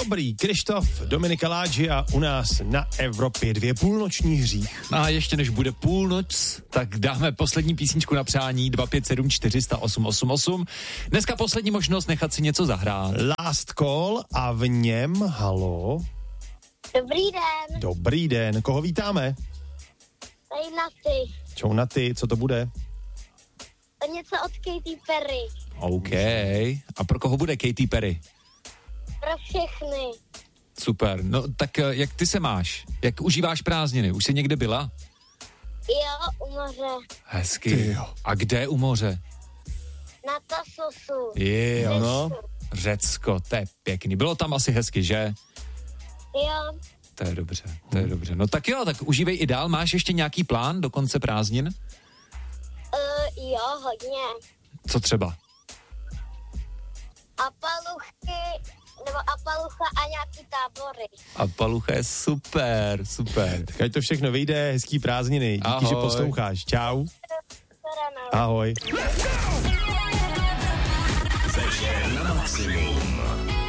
dobrý, Krištof, Dominika Ládžia u nás na Evropě 2, půlnoční hřích. A ještě než bude půlnoc, tak dáme poslední písničku na přání 257 400 888. Dneska poslední možnost nechat si něco zahrát. Last call a v něm, halo. Dobrý den. Dobrý den, koho vítáme? Tady na ty. Čau na ty, co to bude? To něco od Katy Perry. OK. A pro koho bude Katy Perry? Pro všechny. Super. No tak jak ty se máš? Jak užíváš prázdniny? Už jsi někde byla? Jo, u moře. Hezky. A kde u moře? Na Tasosu. Jo, no. Řecko, to je pěkný. Bylo tam asi hezky, že? Jo. To je dobře, to je dobře. No tak jo, tak užívej i dál. Máš ještě nějaký plán do konce prázdnin? Jo, hodně. Co třeba? Apalucha a nějaký tábory. A Palucha je super. Tak ať to všechno vyjde, hezký prázdniny. Díky, Ahoj. že posloucháš. Čau. Ahoj. Seš na maximum.